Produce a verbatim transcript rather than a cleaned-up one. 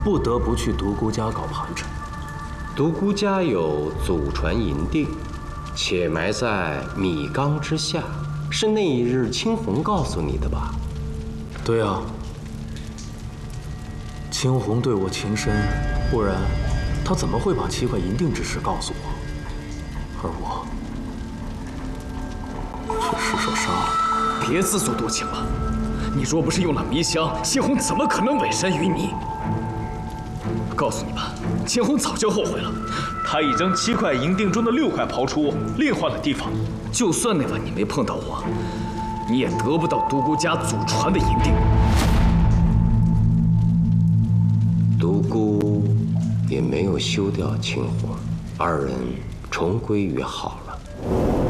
不得不去独孤家搞盘缠。 独孤家有祖传银锭，且埋在米缸之下，是那一日青红告诉你的吧？ 对啊，青红对我情深，不然他怎么会把七块银锭之事告诉我？而我却失手杀了他。 别自作多情了，你若不是用了迷香，青红怎么可能委身于你？告诉你吧，青红早就后悔了，他已将七块银锭中的六块刨出，另换了地方。就算那晚你没碰到我，你也得不到独孤家祖传的银锭。 独孤也没有休掉青红，二人重归于好了。